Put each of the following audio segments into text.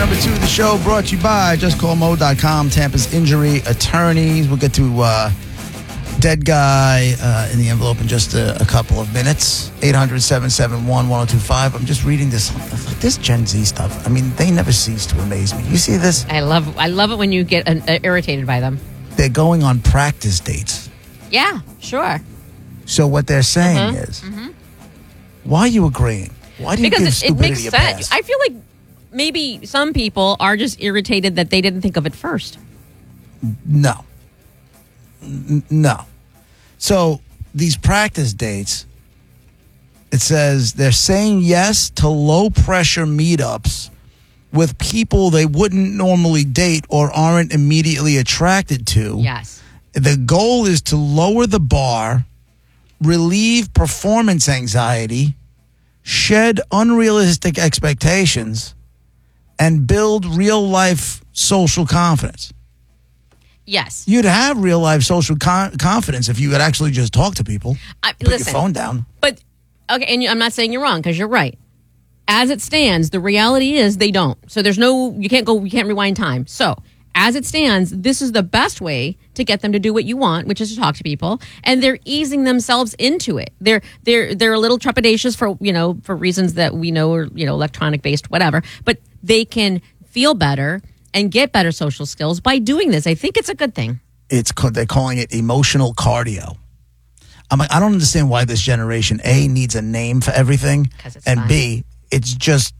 number 2 of the show, brought to you by JustCallMo.com, Tampa's injury attorneys. We'll get to dead guy in the envelope in just a couple of minutes. 800-771-1025. I'm just reading this Gen Z stuff. I mean, they never cease to amaze me. You see this? I love it when you get irritated by them. They're going on practice dates. Yeah, sure. So what they're saying is, why are you agreeing? Why do you give stupidity it makes a sense. pass? I feel like maybe some people are just irritated that they didn't think of it first. No. No. So these practice dates, it says they're saying yes to low-pressure meetups with people they wouldn't normally date or aren't immediately attracted to. Yes. The goal is to lower the bar, relieve performance anxiety, shed unrealistic expectations, and build real-life social confidence. Yes. You'd have real-life social confidence if you had actually just talked to people. Put your phone down. But, okay, and I'm not saying you're wrong, because you're right. As it stands, the reality is they don't. So you can't rewind time. So, as it stands, this is the best way to get them to do what you want, which is to talk to people, and they're easing themselves into it. They're a little trepidatious for reasons that we know are, electronic based, whatever, but they can feel better and get better social skills by doing this. I think it's a good thing. They're calling it emotional cardio. I'm like, I don't understand why this generation, A, needs a name for everything, and fun. B, it's just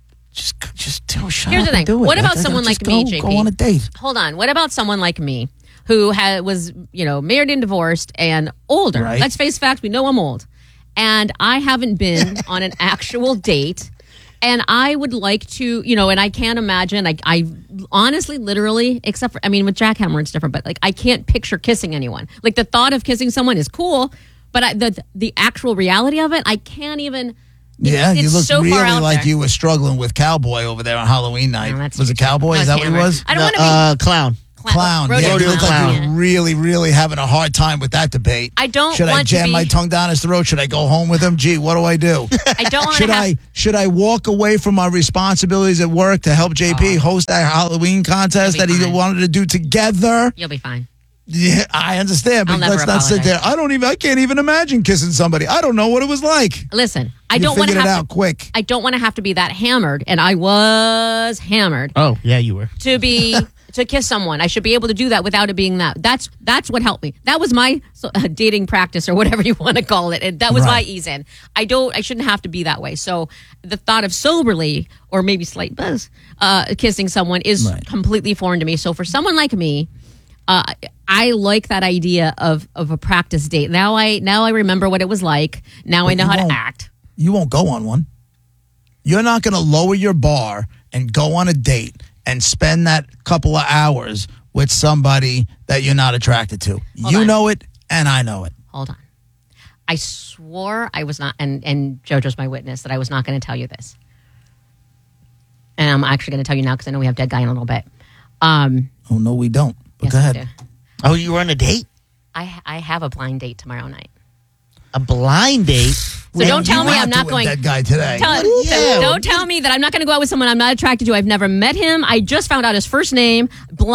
shut Here's up the thing. and do it. What about someone like me, JP? Go on a date. Hold on. What about someone like me who was, married and divorced and older? Right. Let's face facts. We know I'm old. And I haven't been on an actual date. And I would like to, and I can't imagine, I honestly, literally, except for, with Jack Hammer, it's different, but I can't picture kissing anyone. Like the thought of kissing someone is cool, but the actual reality of it, I can't even. Yeah, you look so really like you were struggling with Cowboy over there on Halloween night. Was it Cowboy? Is that what it was? I don't want to be clown. Clown. Rodeo You look clown. like you're really, really having a hard time with that debate. I don't Should I want to jam be- my tongue down his throat? Should I go home with him? Gee, what do I do? I don't want to Should I walk away from my responsibilities at work to help JP host that Halloween contest that he fine. wanted to do together? You'll be fine. Yeah, I understand, but I'll never let's not sit there. apologize. I can't even imagine kissing somebody. I don't know what it was like. Listen, I You don't want to figured it have out quick. I don't want to have to be that hammered, and I was hammered Oh, yeah, you were. to kiss someone. I should be able to do that without it being that. That's what helped me. That was my dating practice or whatever you want to call it. And that was my ease in. I shouldn't have to be that way. So the thought of soberly or maybe slight buzz kissing someone is completely foreign to me. So for someone like me, I like that idea of a practice date. Now I remember what it was like. Now I know how to act. You won't go on one. You're not going to lower your bar and go on a date and spend that couple of hours with somebody that you're not attracted to. You know it, and I know it. Hold on. I swore I was not, and JoJo's my witness, that I was not going to tell you this. And I'm actually going to tell you now because I know we have dead guy in a little bit. Oh, no, we don't. But Yes, go I ahead. do. Oh, you were on a date? I have a blind date tomorrow night. A blind date? So don't tell me I'm not to a going. dead guy today. Don't tell me that I'm not going to go out with someone I'm not attracted to. I've never met him. I just found out his first name.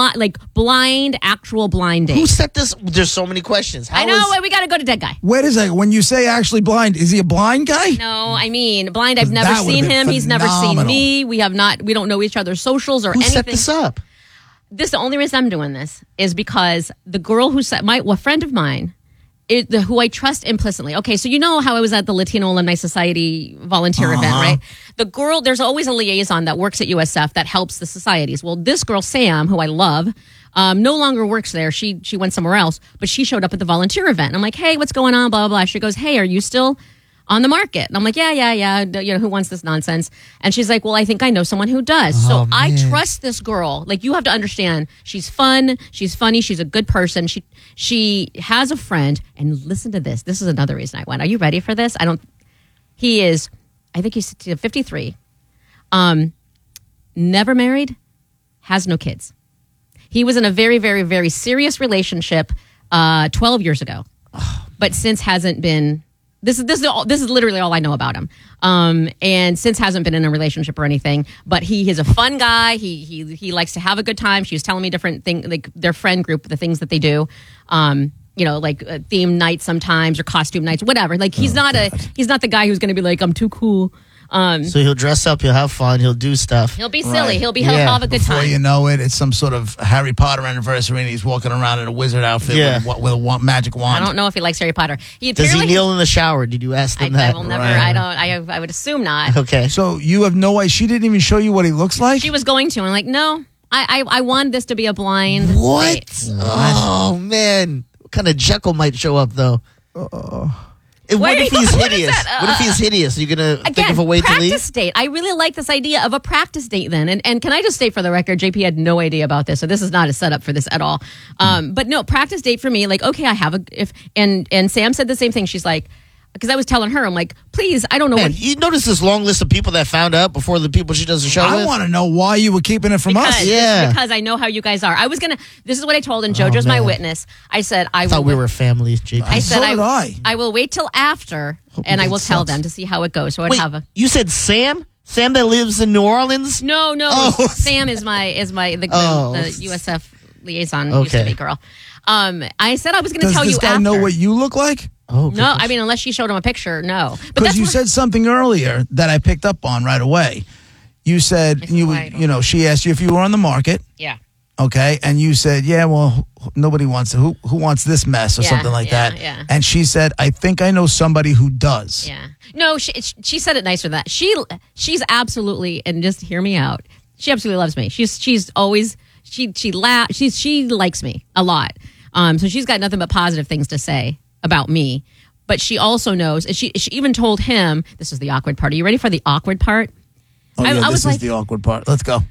Actual blind date. Who set this? There's so many questions. I know. We got to go to dead guy. Wait a second. When you say actually blind, is he a blind guy? No, I mean blind. I've never That would've seen been him. He's never seen phenomenal. me. We have not. We don't know each other's socials or Who anything. set this up? The only reason I'm doing this is because the girl who set a friend of mine, who I trust implicitly. Okay, so you know how I was at the Latino Alumni Society volunteer event, right? The girl, there's always a liaison that works at USF that helps the societies. Well, this girl, Sam, who I love, no longer works there. She went somewhere else, but she showed up at the volunteer event. And I'm like, hey, what's going on? Blah, blah, blah. She goes, hey, are you still on the market? And I'm like, yeah. Who wants this nonsense? And she's like, well, I think I know someone who does. So I trust this girl. Like, you have to understand, she's fun, she's funny, she's a good person. She has a friend, and listen to this. This is another reason I went. Are you ready for this? I think he's 53. Never married, has no kids. He was in a very, very, very serious relationship 12 years ago, but since hasn't been This is literally all I know about him. And since hasn't been in a relationship or anything, but he is a fun guy. He likes to have a good time. She was telling me different things, like their friend group, the things that they do. Like theme nights sometimes or costume nights, whatever. Like he's not the guy who's going to be like, I'm too cool. So he'll dress up, he'll have fun, he'll do stuff. He'll be silly. Right. He'll have a good Before time. you know it, it's some sort of Harry Potter anniversary, and he's walking around in a wizard outfit with a magic wand. I don't know if he likes Harry Potter. Does he kneel in the shower? Did you ask them that? I will never. Right. I would assume not. Okay. So you have no idea. She didn't even show you what he looks like? She was going to. I'm like, no. I wanted this to be a blind What? date. Oh, man. What kind of Jekyll might show up, though? What if he's what is hideous? that? What if he's hideous? Are you going to think Again, of a way to leave? practice date. I really like this idea of a practice date then. And can I just state for the record, JP had no idea about this, so this is not a setup for this at all. But no, practice date for me, like, okay, I have and Sam said the same thing. She's like, because I was telling her, I'm like, please, I don't know Man, what. you notice this long list of people that found out before the people she does the show I with? want to know why you were keeping it from us. Yeah. Because I know how you guys are. This is what I told, and JoJo's my man. witness. I said, I thought will. we were family, JP. I said, So did I. will wait till after, and I will makes tell sense. them to see how it goes. So I'd Wait, have a. you said Sam? Sam that lives in New Orleans? No, Oh. Sam is the Oh. USF liaison used to Okay. be girl. I said I was going to Does tell this you guy after. know what you look like? Oh, No, I mean, unless she showed him a picture, no. But Because that's you what- said something earlier that I picked up on right away. You said, she asked you if you were on the market. yeah. Okay, and you said, "Yeah, well, nobody wants who wants this mess or Yeah, something like yeah, that." yeah. And she said, "I think I know somebody who does." Yeah. No, she said it nicer than that. She's absolutely, and just hear me out. She absolutely loves me. She's always she likes me a lot. So she's got nothing but positive things to say about me. But she also knows, and she even told him, this is the awkward part. Are you ready for the awkward part? Oh, yeah, I this was is like- the awkward part. Let's go.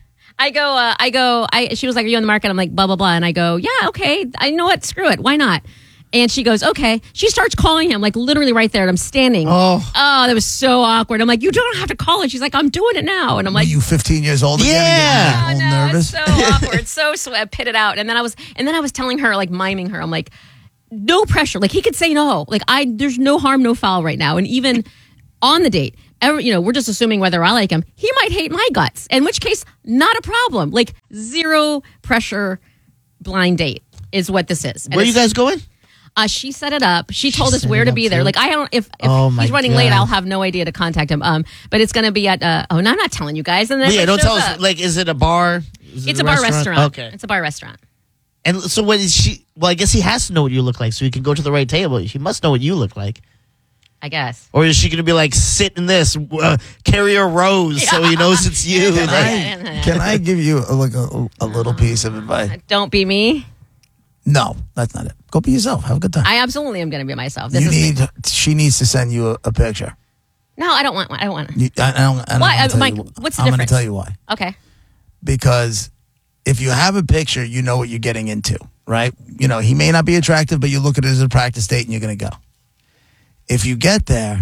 She was like, are you on the market? I'm like, blah, blah, blah. And I go, yeah, okay. I know what. Screw it. Why not? And she goes, okay. She starts calling him, like literally right there. And I'm standing. Oh. that was so awkward. I'm like, you don't have to call it. She's like, I'm doing it now. And I'm Were like, you 15 years old again? Yeah. And oh, getting all no, nervous. it's so awkward, so pitted out. And then I was telling her, like miming her. I'm like, no pressure. Like he could say no. Like there's no harm, no foul right now. And even on the date, we're just assuming whether I like him. He might hate my guts, in which case, not a problem. Like zero pressure, blind date is what this is. And Where are you it's- guys going? She set it up. She told us set where it to up be there. too? Like I don't. If Oh, my he's running God. late, I'll have no idea to contact him. But it's going to be at. Oh, no, I'm not telling you guys. And then Yeah, it don't shows tell us. up. Like, is it a bar? Is it It's a bar restaurant. Okay. It's a bar restaurant. And so what is she? Well, I guess he has to know what you look like so he can go to the right table. He must know what you look like. I guess. Or is she going to be like, sit in this, carry a rose so he knows it's you? Can Like, Can I give you a little piece of advice? Don't be me. No, that's not it. Go be yourself. Have a good time. I absolutely am going to be myself. This is me. She needs to send you a picture. No, I don't want one. I don't want. I don't Why? wanna tell Mike, you- what's the I'm going to difference? tell you why. Okay. Because if you have a picture, you know what you're getting into, right? He may not be attractive, but you look at it as a practice date and you're going to go. If you get there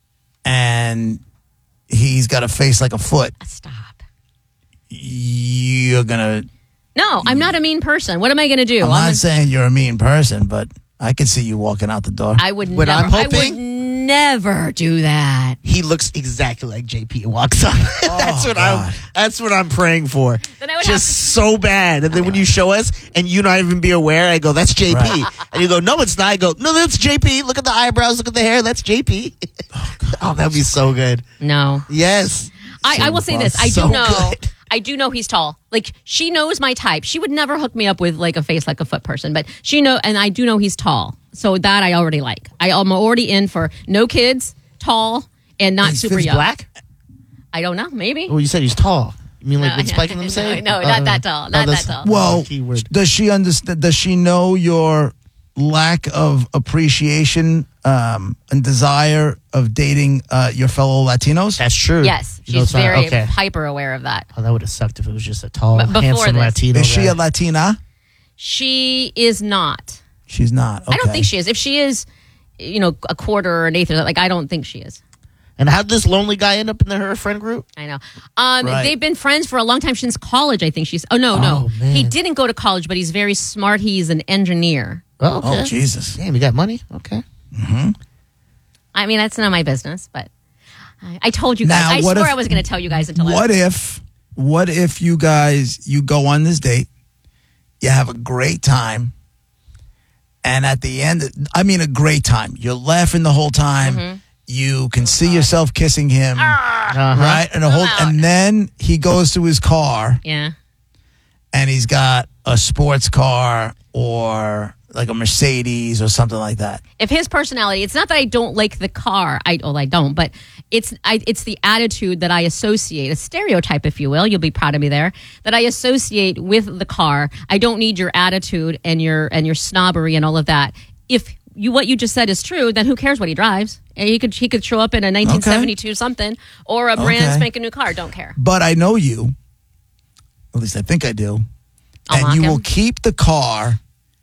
and he's got a face like a foot, Stop. you're going to... No, I'm not a mean person. What am I going to do? I'm not saying you're a mean person, but I could see you walking out the door. I would What never. I'm I would hoping- never do that. he looks exactly like JP and walks up. God. That's what I'm praying for. Then I would Just have so bad. And then when you show us and you not even be aware, I go, that's JP. Right. And you go, no, it's not. I go, no, that's JP. Look at the eyebrows. Look at the hair. That's JP. Oh, that'd be so good. No. Yes. I will say this. I So do know. good. I do know he's tall. Like she knows my type. She would never hook me up with like a face like a foot person, but and I do know he's tall. So that I already like. I'm already in for no kids, tall, and not super He's young. black? I don't know. Maybe. Oh, you said he's tall. You mean like No, what Spike and them no, say? no, not that tall, not that's- that tall. Well, keyword. does she understand? Does she know your lack of appreciation and desire of dating your fellow Latinos? That's true. Yes, You know, she's it's not- very okay. hyper aware of that. Oh, that would have sucked if it was just a tall, But before handsome this- Latino. Is she guy. a Latina? She is not. She's not. Okay. I don't think she is. If she is, a quarter or an eighth, like I don't think she is. And how'd this lonely guy end up in her friend group? I know. Right. They've been friends for a long time since college. I think she's. Oh no. man. He didn't go to college, but he's very smart. He's an engineer. Oh, okay. Oh, Jesus. Damn, you got money? Okay. I mean, that's none of my business, but I told you guys. Now, I what swore if- I was going to tell you guys until What if you guys, you go on this date, you have a great time, and at the end, I mean a great time. You're laughing the whole time. Mm-hmm. You can see yourself kissing him, Ah. right? And and then he goes to his car, Yeah. and he's got a sports car or like a Mercedes or something like that. If his personality, it's not that I don't like the car. I don't, but it's the attitude that I associate, a stereotype, if you will. You'll be proud of me there. That I associate with the car. I don't need your attitude and your snobbery and all of that. If what you just said is true, then who cares what he drives? And he could show up in a 1972 something or a brand Okay. spanking new car. Don't care. But I know you, at least I think I do, I'll and mock you him. will keep the car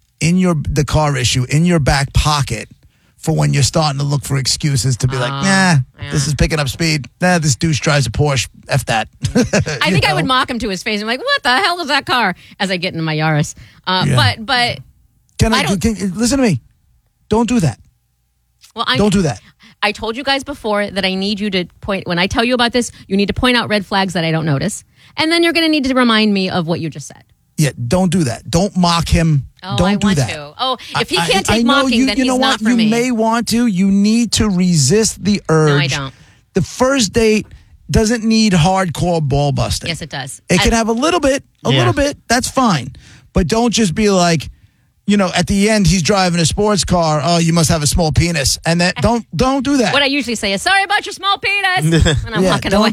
the car issue in your back pocket for when you're starting to look for excuses to be like, nah, yeah. this is picking up speed. Nah, this douche drives a Porsche. F that. I think I would mock him to his face. I'm like, what the hell is that car? As I get into my Yaris. Yeah. But Can I don't- listen to me? Don't do that. well, Don't do that. I told you guys before that I need you to point, when I tell you about this, you need to point out red flags that I don't notice. And then you're going to need to remind me of what you just said. Yeah, don't do that. Don't mock him. Oh, don't I do want that. to. Oh, if he I- can't I take know mocking, you, then you he's know not what? for You me. may want to. You need to resist the urge. I don't. The first date doesn't need hardcore ball busting. Yes, it does. It can have a little bit, that's fine. But don't just be like, at the end he's driving a sports car. Oh, you must have a small penis, and that don't do that. What I usually say is, sorry about your small penis. And I'm walking away.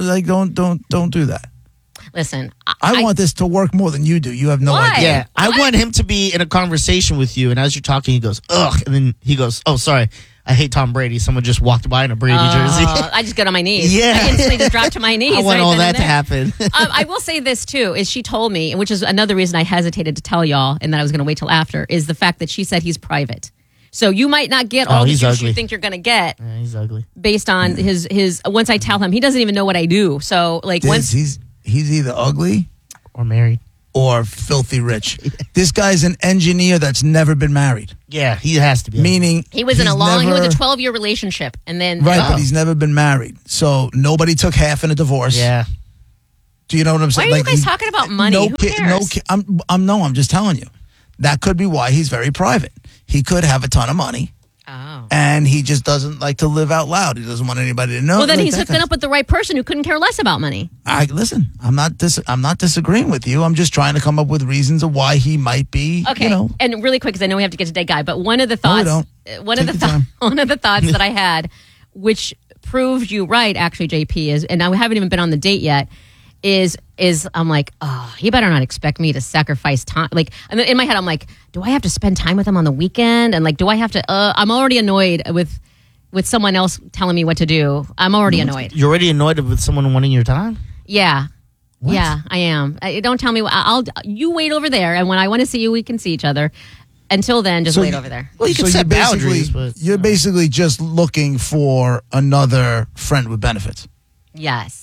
Don't do that. Listen, I want this to work more than you do. You have no Why? idea. Yeah, I want him to be in a conversation with you, and as you're talking, he goes, ugh, and then he goes, oh, sorry, I hate Tom Brady. Someone just walked by in a Brady jersey. I just get on my knees. Yeah. I instantly just drop to my knees. I want right all then that and to there. happen. I will say this too, is she told me, which is another reason I hesitated to tell y'all and that I was going to wait till after, is the fact that she said he's private. So you might not get all the he's juice ugly. you think you're going to get Yeah, he's ugly. based on his. Once I tell him, he doesn't even know what I do. So like once He's either ugly Or married. or filthy rich. This guy's an engineer that's never been married. Yeah, he has to be. Meaning he was in he's a 12-year never- relationship, and then Right, but he's never been married. So nobody took half in a divorce. Yeah. Do you know what I'm Why saying? are you guys talking about money? Who cares? I'm just telling you. That could be why he's very private. He could have a ton of money, Oh. and he just doesn't like to live out loud. He doesn't want anybody to know. Well, then like he's that hooking kind up with the right person who couldn't care less about money. Listen, I'm not disagreeing with you. I'm just trying to come up with reasons of why he might be. Okay, and really quick because I know we have to get to Dead Guy, but one of the No, we thoughts, don't. one Take of your time. one of the thoughts that I had, which proved you right, actually, JP is, and I haven't even been on the date yet. Is I'm like, oh, he better not expect me to sacrifice time. Like, and then in my head, I'm like, do I have to spend time with him on the weekend? And like, do I have to? I'm already annoyed with someone else telling me what to do. I'm already annoyed. You're already annoyed with someone wanting your time? Yeah. Yeah, I am. Don't tell me. You wait over there, and when I want to see you, we can see each other. Until then, just So wait you- over there. Well, you can So set you're basically- boundaries, but You're basically just looking for another friend with benefits. Yes.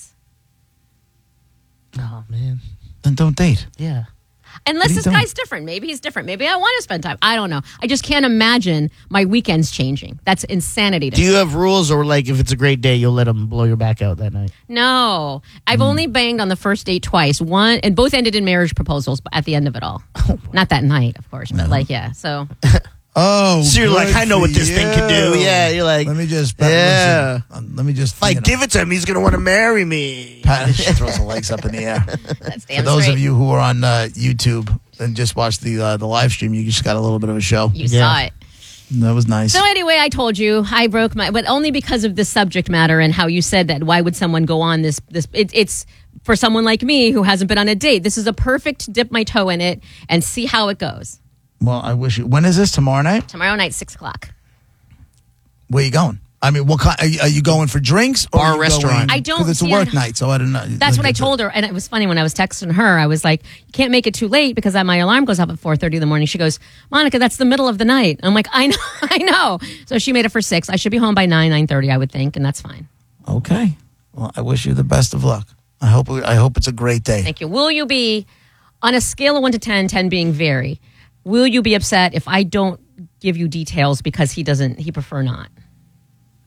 oh man, Then don't date. yeah. Unless you this don't? guy's different. Maybe he's different. Maybe I want to spend time. I don't know. I just can't imagine my weekends changing. That's insanity to Do me. you have rules, or like if it's a great day, you'll let him blow your back out that night? No. I've only banged on the first date twice. One, and both ended in marriage proposals at the end of it all. Not that night, of course, but like, yeah. So Oh, So you're like, good I know for what this thing can do. you. Yeah, you're like, let me just, yeah. listen, let me just, Like, give it to him. He's gonna want to marry me. Pat, she throws her legs up in the air. that's For damn those straight. of you who are on YouTube and just watched the live stream, you just got a little bit of a show. You Yeah. saw it. That was nice. So anyway, I told you I broke my, but only because of the subject matter and how you said that. Why would someone go on this? It's for someone like me who hasn't been on a date. This is a perfect dip my toe in it and see how it goes. Well, I wish you. When is this? Tomorrow night? Tomorrow night, 6:00. Where you going? I mean, what kind? Are you going for drinks or Bar, are you restaurant? going- I don't 'cause it's a see work it. night, so I don't know. That's what I told her, and it was funny when I was texting her. I was like, "You can't make it too late because my alarm goes off at 4:30 in the morning." She goes, "Monica, that's the middle of the night." I'm like, "I know, I know." So she made it for 6. I should be home by 9:30, I would think, and that's fine. Okay. Well, I wish you the best of luck. I hope it's a great day. Thank you. Will you be on a scale of 1 to 10, 10 being very? Will you be upset if I don't give you details because he prefer not?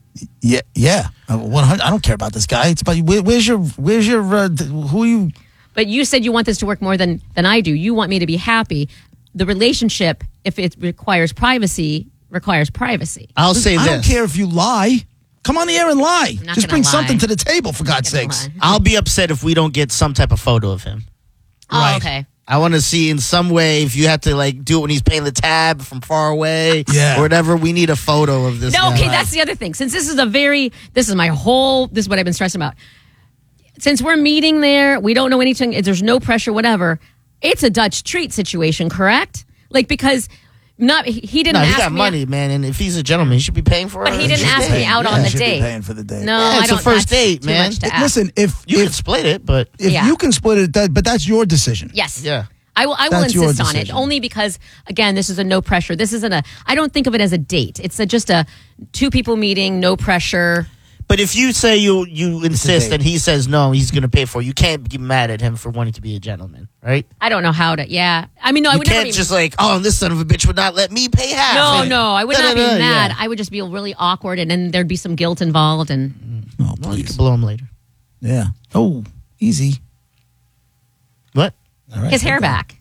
Yeah. 100. I don't care about this guy. It's about you. Where's your who are you? But you said you want this to work more than I do. You want me to be happy. The relationship, if it requires privacy. I'll say I this. don't care if you lie. Come on the air and lie. I'm not Just gonna bring lie. something to the table, for God's gonna sakes. lie. I'll be upset if we don't get some type of photo of him. Oh, Right. okay. I want to see in some way if you have to like do it when he's paying the tab from far away, Yeah. or whatever. We need a photo of this. No, guy. okay, that's the other thing. Since this is what I've been stressing about. Since we're meeting there, we don't know anything. There's no pressure, whatever. It's a Dutch treat situation, correct? Like because he didn't No, he ask got me. money, man, and if he's a gentleman, he should be paying for it. But he didn't ask me out on You the should be date. paying for the date. No, Yeah, I it's a don't. first that's date, too man. much to ask. Listen, if You can split it, but Yeah. you can split it, but that's your decision. Yes. yeah. I will That's your insist on it decision. only because again this is a no pressure. This isn't I don't think of it as a date. It's just a two people meeting, no pressure. But if you say you insist date. and he says no, he's going to pay for it, you can't be mad at him for wanting to be a gentleman, right? I don't know how to. Yeah, I mean, no, I You would never can't be. just like, oh, this son of a bitch would not let me pay half. No, I would not be Da-da-da, mad. yeah. I would just be really awkward, and then there'd be some guilt involved. And Oh, Well, you please. can blow him later. Yeah. Oh, easy. What? All right. his hair back.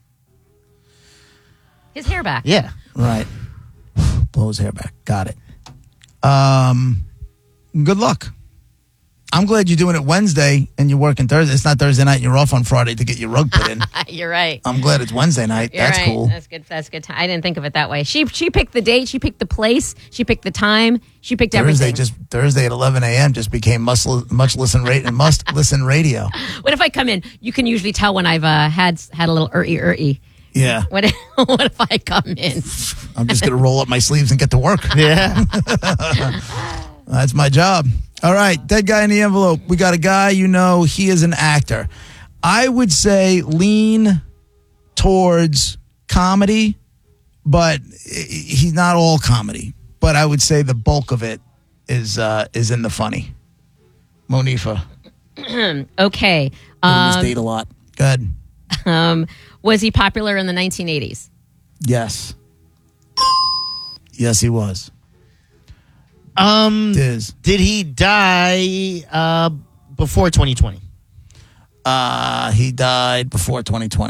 His hair back. Yeah. Right. Blow his hair back. Got it. Good luck. I'm glad you're doing it Wednesday and you're working Thursday. It's not Thursday night and you're off on Friday to get your rug put in. You're right. I'm glad it's Wednesday night. You're That's right. cool. That's good. That's good. I didn't think of it that way. She picked the date. She picked the place. She picked the time. She picked everything. Thursday at 11 a.m. just became must listen radio. What if I come in? You can usually tell when I've had a little earty. Yeah. What if I come in? I'm just going to roll up my sleeves and get to work. Yeah. That's my job. All right, dead guy in the envelope. We got a guy, he is an actor. I would say lean towards comedy, but he's not all comedy. But I would say the bulk of it is in the funny. Monifa. Okay. This date a lot. Good. Was he popular in the 1980s? Yes. Yes, he was. Diz. Did he die before 2020? He died before 2020.